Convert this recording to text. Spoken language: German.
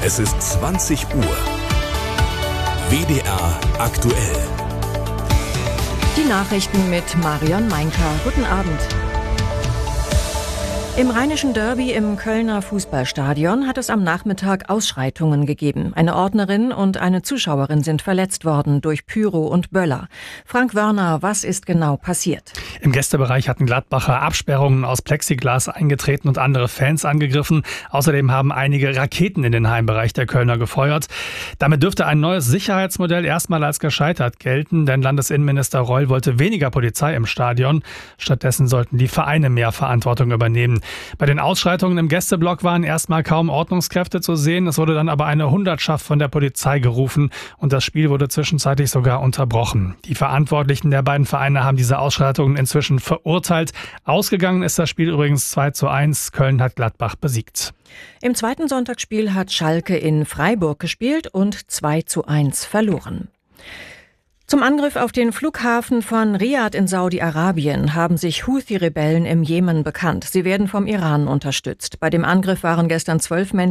Es ist 20 Uhr. WDR aktuell. Die Nachrichten mit Marion Meinker. Guten Abend. Im Rheinischen Derby im Kölner Fußballstadion hat es am Nachmittag Ausschreitungen gegeben. Eine Ordnerin und eine Zuschauerin sind verletzt worden durch Pyro und Böller. Frank Wörner, was ist genau passiert? Im Gästebereich hatten Gladbacher Absperrungen aus Plexiglas eingetreten und andere Fans angegriffen. Außerdem haben einige Raketen in den Heimbereich der Kölner gefeuert. Damit dürfte ein neues Sicherheitsmodell erstmal als gescheitert gelten, denn Landesinnenminister Reul wollte weniger Polizei im Stadion. Stattdessen sollten die Vereine mehr Verantwortung übernehmen. Bei den Ausschreitungen im Gästeblock waren erstmal kaum Ordnungskräfte zu sehen. Es wurde dann aber eine Hundertschaft von der Polizei gerufen und das Spiel wurde zwischenzeitlich sogar unterbrochen. Die Verantwortlichen der beiden Vereine haben diese Ausschreitungen inzwischen verurteilt. Ausgegangen ist das Spiel übrigens 2:1. Köln hat Gladbach besiegt. Im zweiten Sonntagsspiel hat Schalke in Freiburg gespielt und 2:1 verloren. Zum Angriff auf den Flughafen von Riad in Saudi-Arabien haben sich Houthi-Rebellen im Jemen bekannt. Sie werden vom Iran unterstützt. Bei dem Angriff waren gestern 12 Menschen